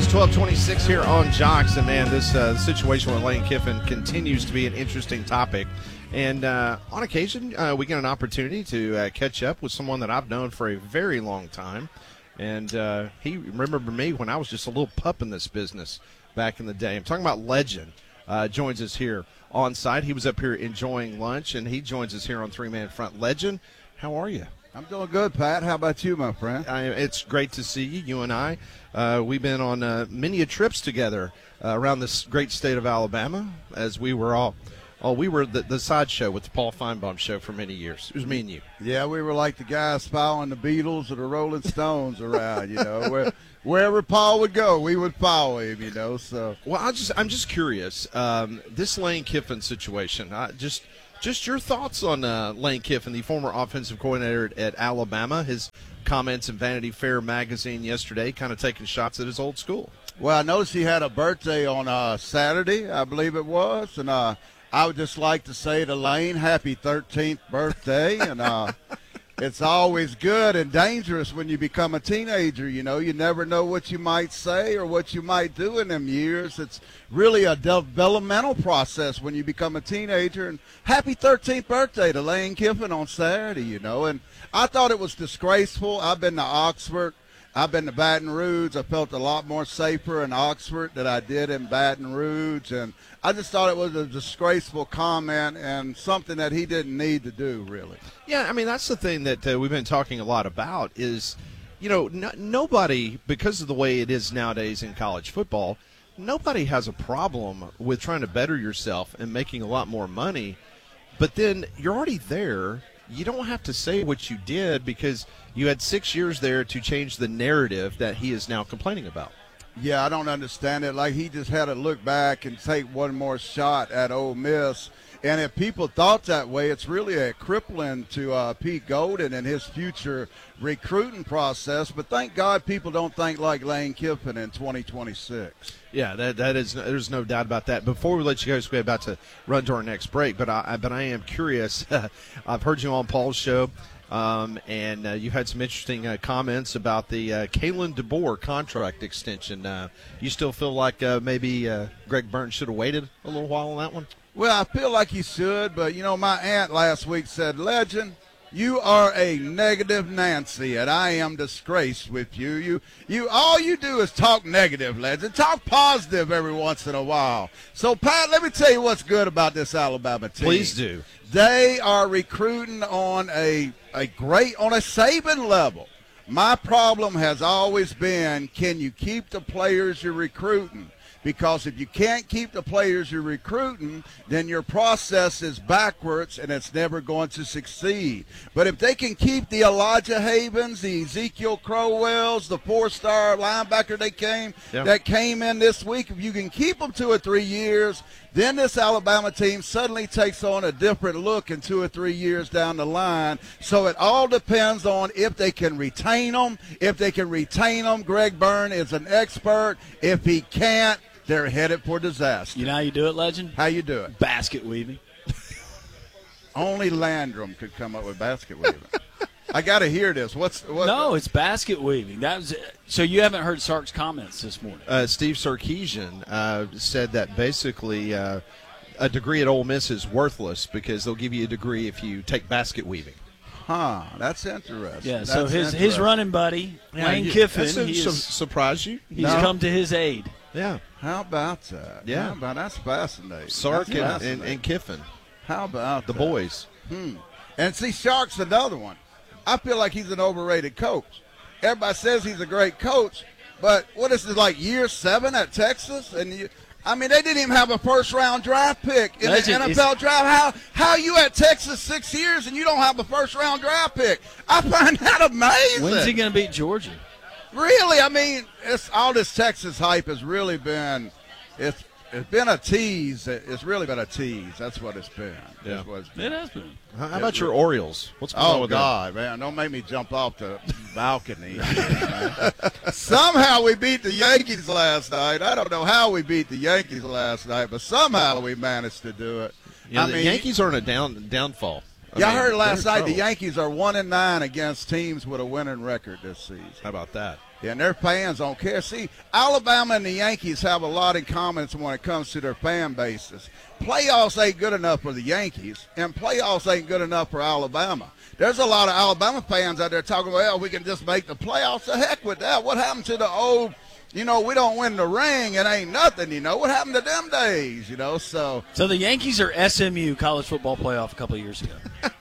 12:26 here on Jocks, and man, this situation with Lane Kiffin continues to be an interesting topic. And on occasion, we get an opportunity to catch up with someone that I've known for a very long time. And he remembered me when I was just a little pup in this business back in the day. I'm talking about Legend. Joins us here on site. He was up here enjoying lunch, and he joins us here on Three Man Front. Legend, how are you? I'm doing good, Pat. How about you, my friend? It's great to see you. You and I, we've been on many trips together around this great state of Alabama, as we were we were the sideshow with the Paul Feinbaum show for many years. It was me and you. Yeah, we were like the guys following the Beatles or the Rolling Stones around, wherever Paul would go, we would follow him, so. Well, I'm just curious, this Lane Kiffin situation, just your thoughts on Lane Kiffin, the former offensive coordinator at Alabama, his comments in Vanity Fair magazine yesterday, kind of taking shots at his old school. Well, I noticed he had a birthday on Saturday, I believe it was, and I would just like to say to Lane, happy 13th birthday, and it's always good and dangerous when you become a teenager, you never know what you might say or what you might do in them years. It's really a developmental process when you become a teenager, and happy 13th birthday to Lane Kiffin on Saturday, and I thought it was disgraceful. I've been to Oxford. I've been to Baton Rouge. I felt a lot more safer in Oxford than I did in Baton Rouge, and I just thought it was a disgraceful comment and something that he didn't need to do, really. Yeah, I mean, that's the thing that we've been talking a lot about is, nobody, because of the way it is nowadays in college football, nobody has a problem with trying to better yourself and making a lot more money, but then you're already there. You don't have to say what you did because you had 6 years there to change the narrative that he is now complaining about. Yeah, I don't understand it. Like, he just had to look back and take one more shot at Ole Miss. And if people thought that way, it's really a crippling to Pete Golden and his future recruiting process. But thank God people don't think like Lane Kiffin in 2026. Yeah, that is. There's no doubt about that. Before we let you go, we're about to run to our next break. But I am curious. I've heard you on Paul's show, and you had some interesting comments about the Kalen DeBoer contract extension. You still feel like maybe Greg Burns should have waited a little while on that one? Well, I feel like he should, but, my aunt last week said, Legend, you are a negative Nancy, and I am disgraced with you. You all you do is talk negative, Legend. Talk positive every once in a while. So, Pat, let me tell you what's good about this Alabama team. Please do. They are recruiting on a Saban level. My problem has always been, can you keep the players you're recruiting? Because if you can't keep the players you're recruiting, then your process is backwards and it's never going to succeed. But if they can keep the Elijah Havens, the Ezekiel Crowells, the four-star linebacker that came in this week, if you can keep them 2 or 3 years, then this Alabama team suddenly takes on a different look in 2 or 3 years down the line. So it all depends on if they can retain them. If they can retain them, Greg Byrne is an expert. If he can't, they're headed for disaster. You know how you do it, Legend? How you do it? Basket weaving. Only Landrum could come up with basket weaving. I got to hear this. No, it's basket weaving. So you haven't heard Sark's comments this morning. Steve Sarkisian said that basically a degree at Ole Miss is worthless because they'll give you a degree if you take basket weaving. Huh, that's interesting. Yeah, so his running buddy, Lane Kiffin, surprise you? He's come to his aid. Yeah. How about that? Yeah. That's fascinating. Sark and Kiffin. How about the boys? And see, Shark's another one. I feel like he's an overrated coach. Everybody says he's a great coach, but what is it, like year 7 at Texas? And they didn't even have a first-round draft pick in the NFL draft. How you at Texas 6 years and you don't have a first-round draft pick? I find that amazing. When's he going to beat Georgia? Really, all this Texas hype has really been it's been a tease. It's really been a tease. That's what it's been. Yeah. It has been. How about your Orioles? What's going on with God, man. Don't make me jump off the balcony. Somehow we beat the Yankees last night. I don't know how we beat the Yankees last night, but somehow we managed to do it. Yeah, the Yankees are in a downfall. I heard last they're in night the trouble. Yankees are 1-9 against teams with a winning record this season. How about that? Yeah, and their fans don't care. See, Alabama and the Yankees have a lot in common when it comes to their fan bases. Playoffs ain't good enough for the Yankees, and playoffs ain't good enough for Alabama. There's a lot of Alabama fans out there talking, well, we can just make the playoffs. The heck with that. What happened to the old, we don't win the ring, it ain't nothing, What happened to them days, So the Yankees are SMU college football playoff a couple of years ago.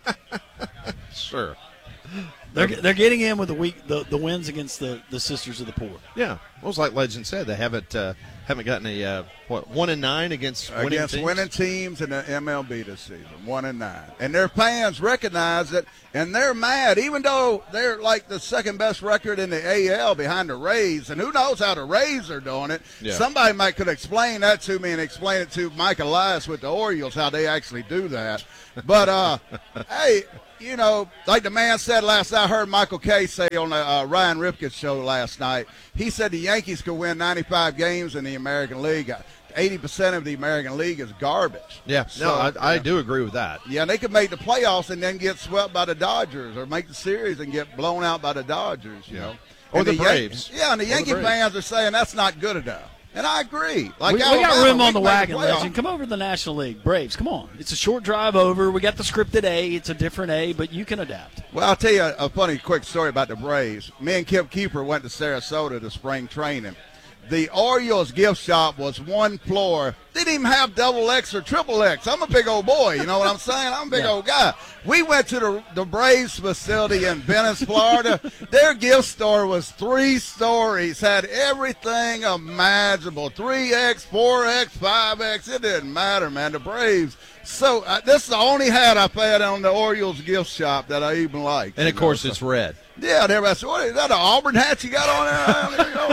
Sure. They're getting in with the wins against the Sisters of the Poor. Yeah. Well, it was like Legend said, they haven't gotten a 1-9 against winning teams in the MLB this season, 1-9, and their fans recognize it, and they're mad, even though they're like the second best record in the AL behind the Rays, and who knows how the Rays are doing it. Yeah. Somebody could explain that to me and explain it to Mike Elias with the Orioles how they actually do that. But hey. Like the man said last night, I heard Michael Kay say on the Ryan Ripken's show last night, he said the Yankees could win 95 games in the American League. 80% of the American League is garbage. Yeah, So, I do agree with that. Yeah, and they could make the playoffs and then get swept by the Dodgers, or make the series and get blown out by the Dodgers, Or And the Braves. and the Yankee Braves. fans are saying that's not good enough. And I agree. Like We Alabama, got room on we the can make wagon, playoffs. Legend. Come over to the National League. Braves, come on. It's a short drive over. We got the scripted A. It's a different A, but you can adapt. Well, I'll tell you a funny, quick story about the Braves. Me and Kip Keeper went to Sarasota to spring training. The Orioles gift shop was one floor. They didn't even have double X or triple X. I'm a big old boy, you know what I'm saying? I'm a big old guy. We went to the Braves facility in Venice, Florida. Their gift store was 3 stories, had everything imaginable, 3X, 4X, 5X. It didn't matter, man. The Braves. So this is the only hat I've had on the Orioles gift shop that I even like. And, of course, it's red. Yeah, everybody said, "What is that? An Auburn hat you got on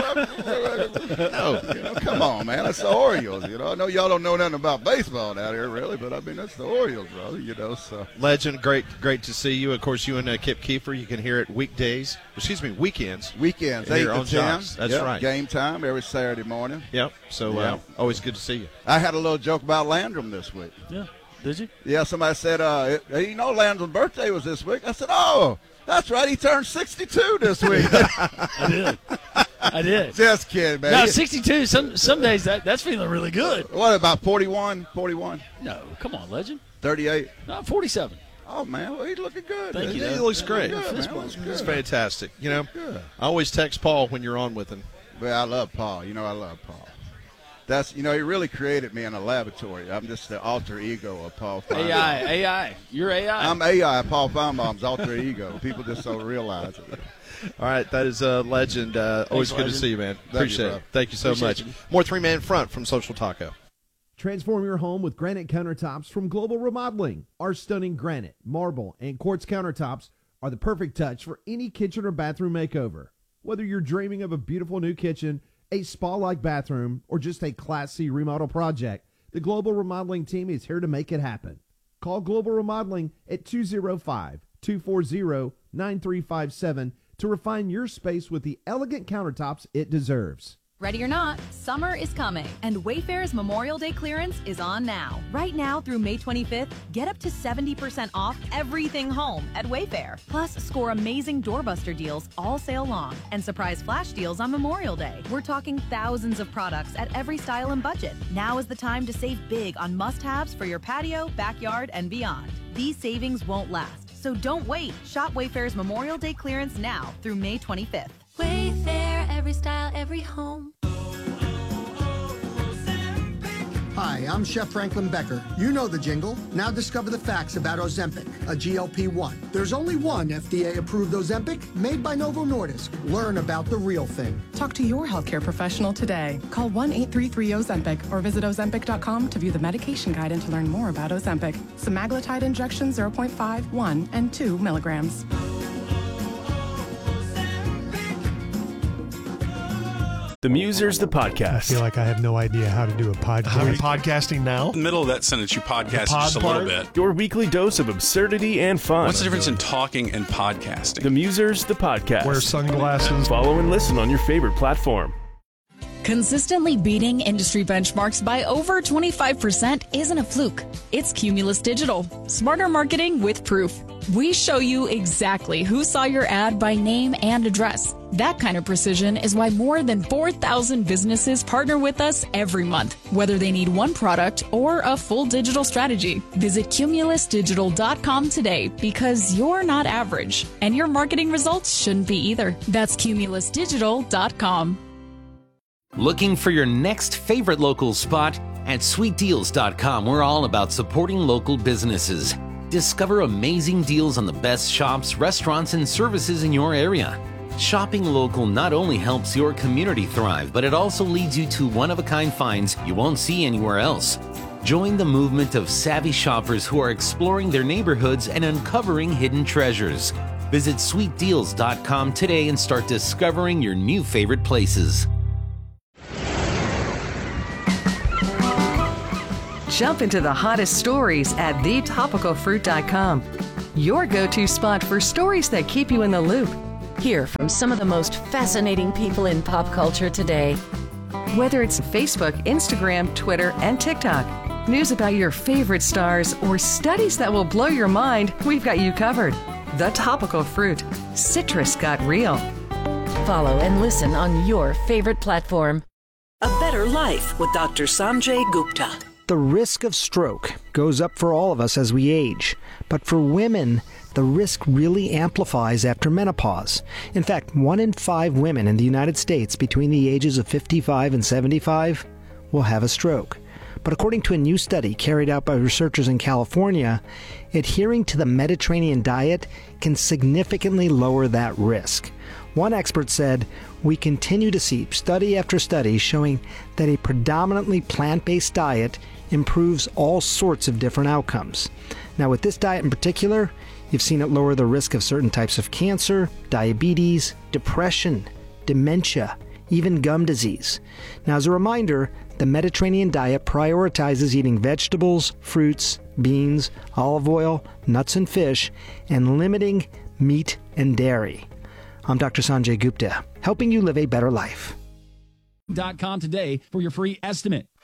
there?" No, come on, man. That's the Orioles. I know y'all don't know nothing about baseball down here, really, but I mean that's the Orioles, brother. So Legend, great to see you. Of course, you and Kip Keefer, you can hear it weekends. Weekends. Weekends, Here 8 on to 10. Jocks. That's right. Game time every Saturday morning. Yep. So always good to see you. I had a little joke about Landrum this week. Yeah. Did you? Yeah, somebody said, Landrum's birthday was this week. I said, oh, that's right. He turned 62 this week. I did. Just kidding, man. No, 62. Some days that's feeling really good. What, about 41? 41? No, come on, Legend. 38? No, 47. Oh, man, well, he's looking good. Thank you. He looks great. Good, man. Looks It's good. fantastic. Good. I always text Paul when you're on with him. Well, I love Paul. I love Paul. That's, he really created me in a laboratory. I'm just the alter ego of Paul Feinbaum. AI. You're AI. I'm AI, Paul Feinbaum's alter ego. People just don't realize it. All right, that is a Legend. Always good to Legend. see you, man. Thank you, Appreciate bro. it. Thank you so Appreciate much. you. More 3-Man Front from Social Taco. Transform your home with granite countertops from Global Remodeling. Our stunning granite, marble, and quartz countertops are the perfect touch for any kitchen or bathroom makeover. Whether you're dreaming of a beautiful new kitchen, a spa-like bathroom, or just a Class C remodel project, the Global Remodeling team is here to make it happen. Call Global Remodeling at 205-240-9357 to refine your space with the elegant countertops it deserves. Ready or not, summer is coming, and Wayfair's Memorial Day clearance is on now. Right now through May 25th, get up to 70% off everything home at Wayfair. Plus, score amazing doorbuster deals all sale long and surprise flash deals on Memorial Day. We're talking thousands of products at every style and budget. Now is the time to save big on must-haves for your patio, backyard, and beyond. These savings won't last, so don't wait. Shop Wayfair's Memorial Day clearance now through May 25th. Wayfair, every style, every home. Hi, I'm Chef Franklin Becker. You know the jingle. Now discover the facts about Ozempic, a GLP-1. There's only one FDA-approved Ozempic made by Novo Nordisk. Learn about the real thing. Talk to your healthcare professional today. Call 1-833-OZEMPIC or visit Ozempic.com to view the medication guide and to learn more about Ozempic. Semaglutide injection 0.5, 1, and 2 milligrams. The Musers, the podcast. I feel like I have no idea how to do a podcast. Are we podcasting now? In the middle of that sentence, you podcast just a little bit. Your weekly dose of absurdity and fun. What's the difference in talking and podcasting? The Musers, the podcast. Wear sunglasses. Follow and listen on your favorite platform. Consistently beating industry benchmarks by over 25% isn't a fluke. It's Cumulus Digital. Smarter marketing with proof. We show you exactly who saw your ad by name and address. That kind of precision is why more than 4,000 businesses partner with us every month, whether they need one product or a full digital strategy. Visit cumulusdigital.com today because you're not average, and your marketing results shouldn't be either. That's cumulusdigital.com. Looking for your next favorite local spot? At sweetdeals.com, we're all about supporting local businesses. Discover amazing deals on the best shops, restaurants, and services in your area. Shopping local not only helps your community thrive, but it also leads you to one-of-a-kind finds you won't see anywhere else. Join the movement of savvy shoppers who are exploring their neighborhoods and uncovering hidden treasures. Visit sweetdeals.com today and start discovering your new favorite places. Jump into the hottest stories at thetopicalfruit.com. Your go-to spot for stories that keep you in the loop. Hear from some of the most fascinating people in pop culture today. Whether it's Facebook, Instagram, Twitter, and TikTok, news about your favorite stars, or studies that will blow your mind, we've got you covered. The Topical Fruit. Citrus got real. Follow and listen on your favorite platform. A Better Life with Dr. Sanjay Gupta. The risk of stroke goes up for all of us as we age, but for women, the risk really amplifies after menopause. In fact, 1 in 5 women in the United States between the ages of 55 and 75 will have a stroke. But according to a new study carried out by researchers in California, adhering to the Mediterranean diet can significantly lower that risk. One expert said, "We continue to see study after study showing that a predominantly plant-based diet improves all sorts of different outcomes." Now, with this diet in particular, you've seen it lower the risk of certain types of cancer, diabetes, depression, dementia, even gum disease. Now, as a reminder, the Mediterranean diet prioritizes eating vegetables, fruits, beans, olive oil, nuts and fish, and limiting meat and dairy. I'm Dr. Sanjay Gupta, helping you live a better life. .com today for your free estimate.